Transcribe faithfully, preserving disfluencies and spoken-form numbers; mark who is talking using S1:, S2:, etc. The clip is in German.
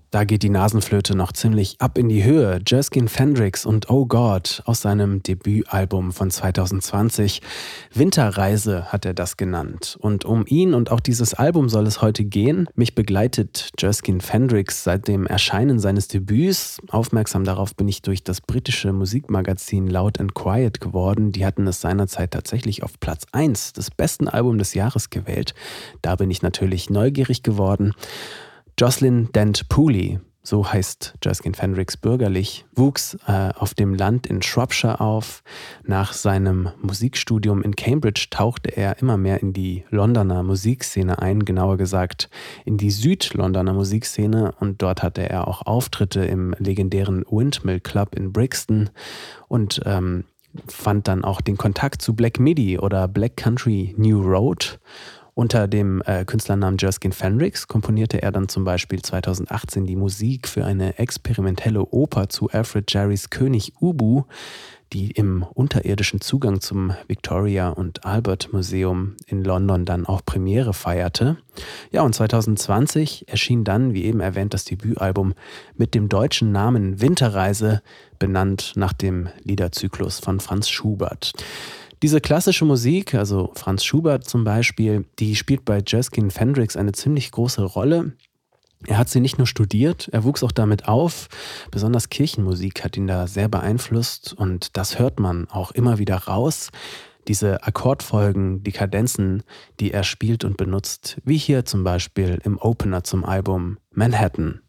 S1: Da geht die Nasenflöte noch ziemlich ab in die Höhe. Jerskin Fendrix und Oh God aus seinem Debütalbum von zwanzig zwanzig. Winterreise hat er das genannt. Und um ihn und auch dieses Album soll es heute gehen. Mich begleitet Jerskin Fendrix seit dem Erscheinen seines Debüts. Aufmerksam darauf bin ich durch das britische Musikmagazin Loud and Quiet geworden. Die hatten es seinerzeit tatsächlich auf Platz eins des besten Albums des Jahres gewählt. Da bin ich natürlich neugierig geworden. Jocelyn Dent Pooley, so heißt Jerskin Fendrix bürgerlich, wuchs äh, auf dem Land in Shropshire auf. Nach seinem Musikstudium in Cambridge tauchte er immer mehr in die Londoner Musikszene ein, genauer gesagt in die Süd-Londoner Musikszene, und dort hatte er auch Auftritte im legendären Windmill Club in Brixton und ähm, fand dann auch den Kontakt zu Black Midi oder Black Country New Road. Unter dem äh, Künstlernamen Jerskin Fendrix komponierte er dann zum Beispiel zweitausendachtzehn die Musik für eine experimentelle Oper zu Alfred Jarrys König Ubu, die im unterirdischen Zugang zum Victoria und Albert Museum in London dann auch Premiere feierte. Ja, und zwanzig zwanzig erschien dann, wie eben erwähnt, das Debütalbum mit dem deutschen Namen Winterreise, benannt nach dem Liederzyklus von Franz Schubert. Diese klassische Musik, also Franz Schubert zum Beispiel, die spielt bei Jerskin Fendrix eine ziemlich große Rolle. Er hat sie nicht nur studiert, er wuchs auch damit auf. Besonders Kirchenmusik hat ihn da sehr beeinflusst und das hört man auch immer wieder raus. Diese Akkordfolgen, die Kadenzen, die er spielt und benutzt, wie hier zum Beispiel im Opener zum Album Manhattan.